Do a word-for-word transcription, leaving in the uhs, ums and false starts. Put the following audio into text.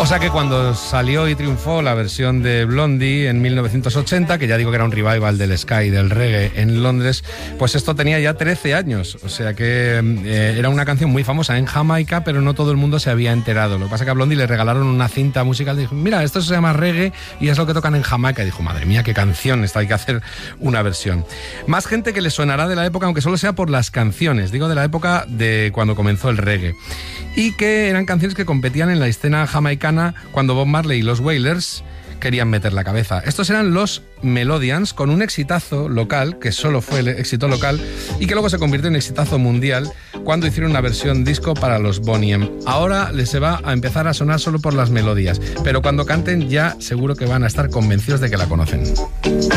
Cosa que cuando salió y triunfó la versión de Blondie en mil novecientos ochenta, que ya digo que era un revival del ska y del reggae en Londres, pues esto tenía ya trece años, o sea que eh, era una canción muy famosa en Jamaica, pero no todo el mundo se había enterado. Lo que pasa es que a Blondie le regalaron una cinta musical y dijo, mira, esto se llama reggae y es lo que tocan en Jamaica. Y dijo, madre mía, qué canción, esta hay que hacer una versión. Más gente que le sonará de la época, aunque solo sea por las canciones, digo de la época de cuando comenzó el reggae, y que eran canciones que competían en la escena jamaicana cuando Bob Marley y los Wailers querían meter la cabeza. Estos eran los Melodians, con un exitazo local, que solo fue el éxito local, y que luego se convirtió en exitazo mundial cuando hicieron una versión disco para los Boney M. Ahora les se va a empezar a sonar solo por las melodías, pero cuando canten ya seguro que van a estar convencidos de que la conocen.